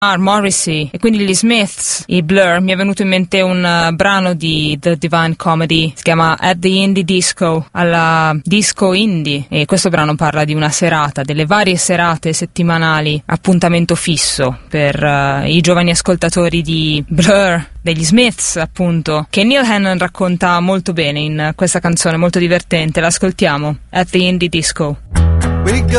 Morrissey e quindi gli Smiths, i Blur, mi è venuto in mente un brano di The Divine Comedy, si chiama At the Indie Disco, alla disco indie, e questo brano parla di una serata, delle varie serate settimanali, appuntamento fisso per i giovani ascoltatori di Blur, degli Smiths appunto, che Neil Hannon racconta molto bene in questa canzone molto divertente. L'ascoltiamo, At the Indie Disco. We go